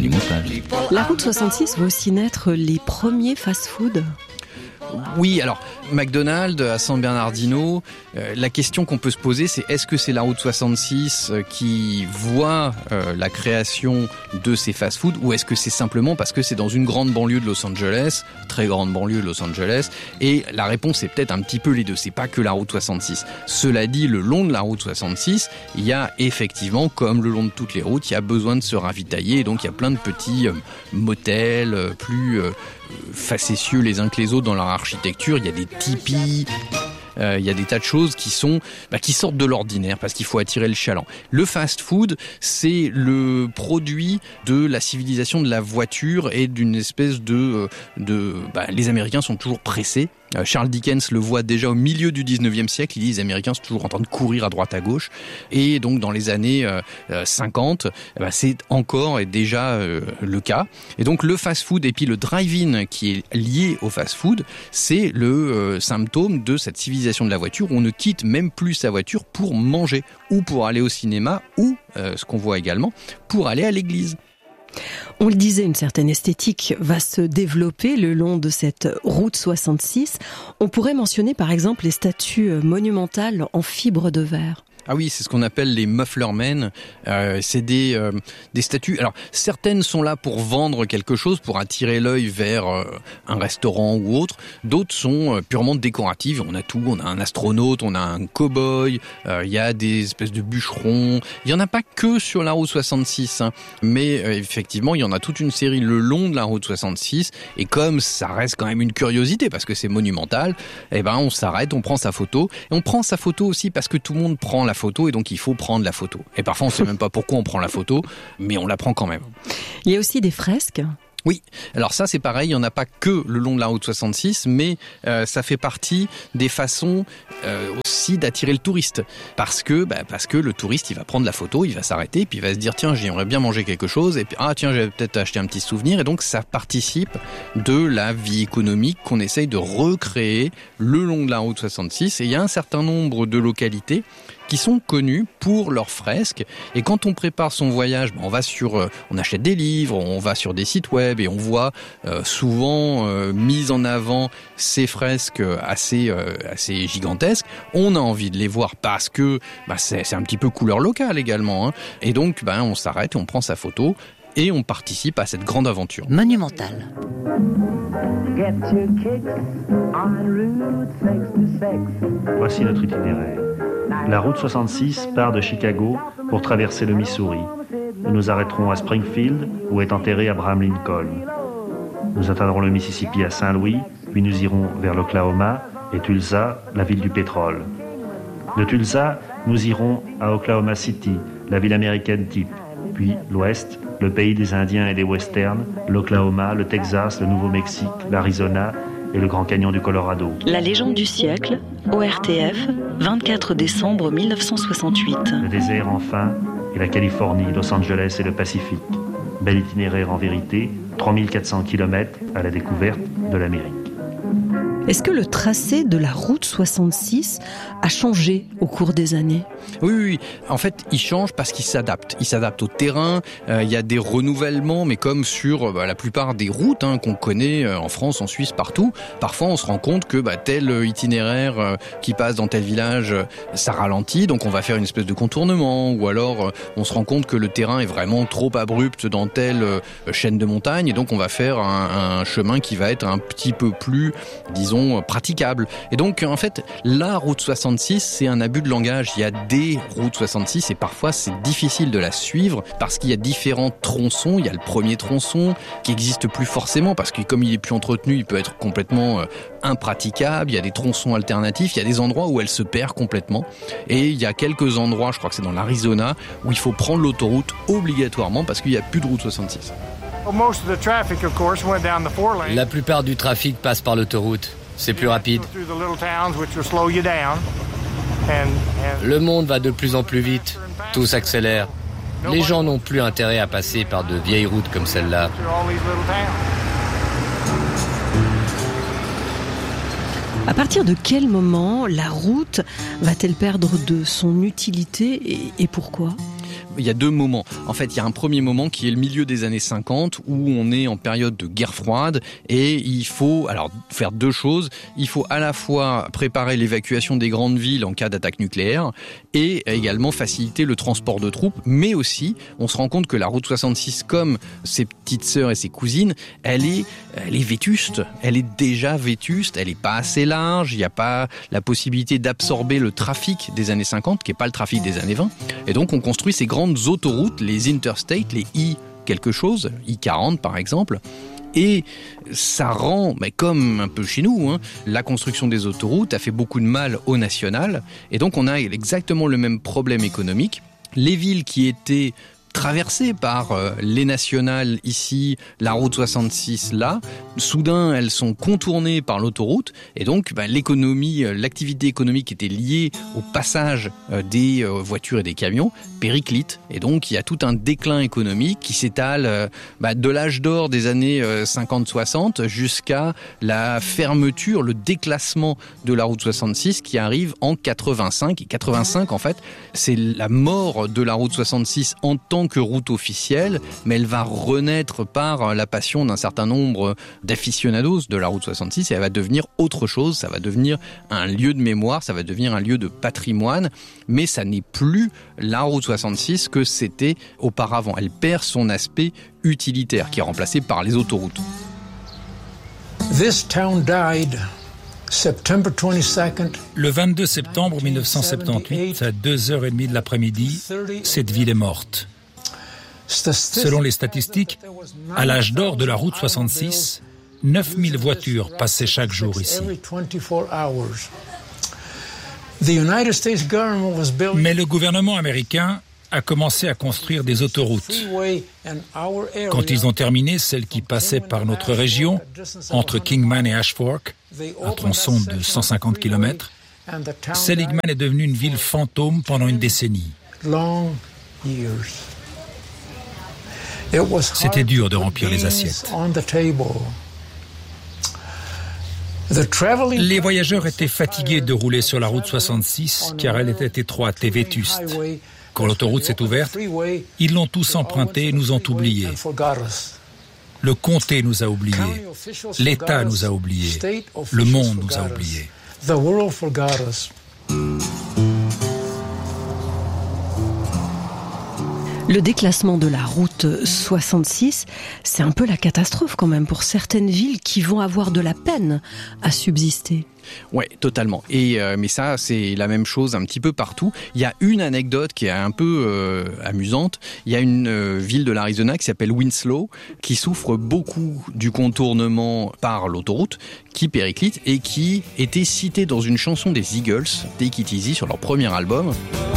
monumental. La route 66 va aussi naître les premiers fast-food. Oui, alors McDonald's à San Bernardino, la question qu'on peut se poser, c'est est-ce que c'est la route 66 qui voit la création de ces fast-foods, ou est-ce que c'est simplement parce que c'est dans une grande banlieue de Los Angeles, très grande banlieue de Los Angeles, et la réponse est peut-être un petit peu les deux, c'est pas que la route 66. Cela dit, le long de la route 66, il y a effectivement, comme le long de toutes les routes, il y a besoin de se ravitailler, et donc il y a plein de petits motels plus facétieux les uns que les autres dans leur architecture. Il y a des tipis, il y a des tas de choses qui sortent de l'ordinaire parce qu'il faut attirer le chaland. Le fast-food, c'est le produit de la civilisation de la voiture et d'une espèce les Américains sont toujours pressés. Charles Dickens le voit déjà au milieu du 19e siècle, il dit les Américains sont toujours en train de courir à droite à gauche, et donc dans les années 50, c'est encore et déjà le cas. Et donc le fast-food et puis le drive-in qui est lié au fast-food, c'est le symptôme de cette civilisation de la voiture où on ne quitte même plus sa voiture pour manger, ou pour aller au cinéma, ou, ce qu'on voit également, pour aller à l'église. On le disait, une certaine esthétique va se développer le long de cette route 66. On pourrait mentionner par exemple les statues monumentales en fibre de verre. Ah oui, c'est ce qu'on appelle les mufflermen. C'est des statues. Alors, certaines sont là pour vendre quelque chose, pour attirer l'œil vers un restaurant ou autre. D'autres sont purement décoratives. On a tout. On a un astronaute, on a un cow-boy. Il y a des espèces de bûcherons. Il y en a pas que sur la route 66, hein. Mais effectivement, il y en a toute une série le long de la route 66. Et comme ça reste quand même une curiosité parce que c'est monumental, on s'arrête, on prend sa photo. Et on prend sa photo aussi parce que tout le monde prend la photo, et donc il faut prendre la photo. Et parfois on ne sait même pas pourquoi on prend la photo, mais on la prend quand même. Il y a aussi des fresques. Oui, alors ça c'est pareil, il n'y en a pas que le long de la route 66, mais ça fait partie des façons aussi d'attirer le touriste. Parce que le touriste, il va prendre la photo, il va s'arrêter, puis il va se dire tiens, j'aimerais bien manger quelque chose, et puis tiens, j'ai peut-être acheté un petit souvenir, et donc ça participe de la vie économique qu'on essaye de recréer le long de la route 66, et il y a un certain nombre de localités qui sont connus pour leurs fresques. Et quand on prépare son voyage, on achète des livres, on va sur des sites web et on voit souvent mis en avant ces fresques assez gigantesques. On a envie de les voir parce que c'est un petit peu couleur locale également, hein. Et donc on s'arrête et on prend sa photo et on participe à cette grande aventure. Monumental. Voici notre itinéraire. La route 66 part de Chicago pour traverser le Missouri. Nous nous arrêterons à Springfield, où est enterré Abraham Lincoln. Nous atteindrons le Mississippi à Saint-Louis, puis nous irons vers l'Oklahoma et Tulsa, la ville du pétrole. De Tulsa, nous irons à Oklahoma City, la ville américaine type, puis l'Ouest, le pays des Indiens et des Westerns, l'Oklahoma, le Texas, le Nouveau-Mexique, l'Arizona et le Grand Canyon du Colorado. La légende du siècle, ORTF, 24 décembre 1968. Le désert enfin, et la Californie, Los Angeles et le Pacifique. Bel itinéraire en vérité, 3400 km à la découverte de l'Amérique. Est-ce que le tracé de la route 66 a changé au cours des années ? Oui. En fait, il change parce qu'il s'adapte. Il s'adapte au terrain. Il y a des renouvellements, mais comme sur la plupart des routes qu'on connaît en France, en Suisse, partout. Parfois, on se rend compte que tel itinéraire qui passe dans tel village, ça ralentit, donc on va faire une espèce de contournement. Ou alors, on se rend compte que le terrain est vraiment trop abrupt dans telle chaîne de montagne, et donc on va faire un chemin qui va être un petit peu plus, disons, praticable. Et donc, en fait, la route 66, c'est un abus de langage. Il y a des routes 66 et parfois c'est difficile de la suivre parce qu'il y a différents tronçons. Il y a le premier tronçon qui n'existe plus forcément parce que comme il est plus entretenu, il peut être complètement impraticable. Il y a des tronçons alternatifs. Il y a des endroits où elle se perd complètement. Et il y a quelques endroits, je crois que c'est dans l'Arizona, où il faut prendre l'autoroute obligatoirement parce qu'il n'y a plus de route 66. La plupart du trafic passe par l'autoroute. C'est plus rapide. Le monde va de plus en plus vite. Tout s'accélère. Les gens n'ont plus intérêt à passer par de vieilles routes comme celle-là. À partir de quel moment la route va-t-elle perdre de son utilité et pourquoi ? il y a deux moments. En fait, il y a un premier moment qui est le milieu des années 50 où on est en période de guerre froide et il faut alors faire deux choses. Il faut à la fois préparer l'évacuation des grandes villes en cas d'attaque nucléaire et également faciliter le transport de troupes. Mais aussi, on se rend compte que la route 66, comme ses petites sœurs et ses cousines, elle est vétuste. Elle est déjà vétuste. Elle est pas assez large. Il n'y a pas la possibilité d'absorber le trafic des années 50, qui est pas le trafic des années 20. Et donc, on construit ces grandes autoroutes, les interstates, les I quelque chose, I40 par exemple, et ça rend, comme un peu chez nous, la construction des autoroutes a fait beaucoup de mal au national, et donc on a exactement le même problème économique. Les villes qui étaient traversées par les nationales ici, la route 66 là, soudain elles sont contournées par l'autoroute et donc l'économie, l'activité économique qui était liée au passage des voitures et des camions périclite et donc il y a tout un déclin économique qui s'étale de l'âge d'or des années 50-60 jusqu'à la fermeture, le déclassement de la route 66 qui arrive en 85. Et 85 en fait c'est la mort de la route 66 en tant que route officielle, mais elle va renaître par la passion d'un certain nombre d'aficionados de la route 66 et elle va devenir autre chose, ça va devenir un lieu de mémoire, ça va devenir un lieu de patrimoine, mais ça n'est plus la route 66 que c'était auparavant. Elle perd son aspect utilitaire qui est remplacé par les autoroutes. This town died September 22nd. Le 22 septembre 1978, à 2h30 de l'après-midi, cette ville est morte. Selon les statistiques, à l'âge d'or de la route 66, 9000 voitures passaient chaque jour ici. Mais le gouvernement américain a commencé à construire des autoroutes. Quand ils ont terminé celle qui passait par notre région, entre Kingman et Ashfork, un tronçon de 150 km, Seligman est devenue une ville fantôme pendant une décennie. C'était dur de remplir les assiettes. Les voyageurs étaient fatigués de rouler sur la route 66 car elle était étroite et vétuste. Quand l'autoroute s'est ouverte, ils l'ont tous empruntée et nous ont oubliés. Le comté nous a oubliés, l'État nous a oubliés, le monde nous a oubliés. Le déclassement de la route 66, c'est un peu la catastrophe quand même pour certaines villes qui vont avoir de la peine à subsister. Ouais, totalement. Et mais ça, c'est la même chose un petit peu partout. Il y a une anecdote qui est un peu amusante. Il y a une ville de l'Arizona qui s'appelle Winslow, qui souffre beaucoup du contournement par l'autoroute, qui périclite et qui était citée dans une chanson des Eagles, Take It Easy, sur leur premier album.